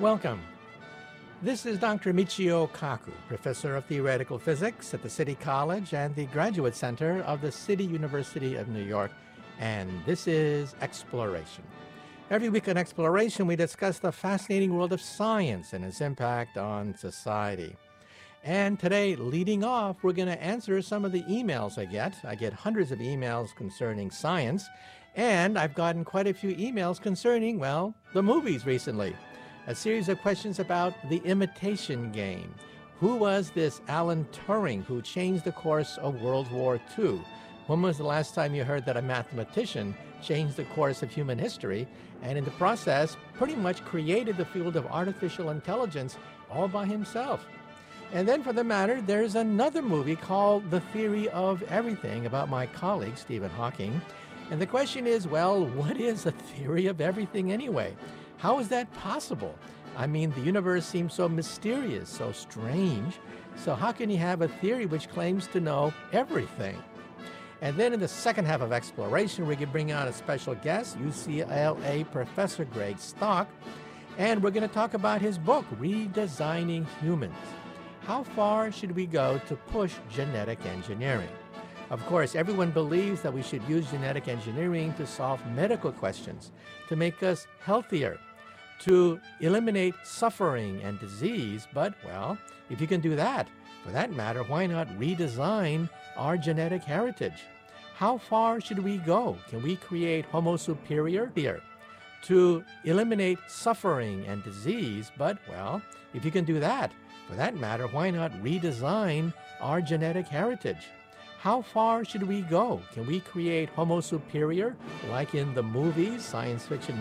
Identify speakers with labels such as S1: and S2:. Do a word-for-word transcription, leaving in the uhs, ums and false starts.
S1: Welcome. This is Doctor Michio Kaku, Professor of Theoretical Physics at the City College and the Graduate Center of the City University of New York, and this is Exploration. Every week on Exploration, we discuss the fascinating world of science and its impact on society. And today, leading off, we're going to answer some of the emails I get. I get hundreds of emails concerning science, and I've gotten quite a few emails concerning, well, the movies recently. A series of questions about The Imitation Game. Who was this Alan Turing who changed the course of World War Two? When was the last time you heard that a mathematician changed the course of human history and in the process pretty much created the field of artificial intelligence all by himself? And then for the matter, there's another movie called The Theory of Everything about my colleague Stephen Hawking. And the question is, well, what is a theory of everything anyway? How is that possible? I mean, the universe seems so mysterious, so strange. So how can you have a theory which claims to know everything? And then in the second half of Exploration, we can bring on a special guest, U C L A Professor Greg Stock, and we're going to talk about his book, Redesigning Humans. How far should we go to push genetic engineering? Of course, everyone believes that we should use genetic engineering to solve medical questions, to make us healthier, to eliminate suffering and disease. But, well, if you can do that, for that matter, why not redesign our genetic heritage? How far should we go? Can we create Homo superior here to eliminate suffering and disease? But, well, if you can do that, for that matter, why not redesign our genetic heritage? How far should we go? Can we create Homo superior, like in the movies, science fiction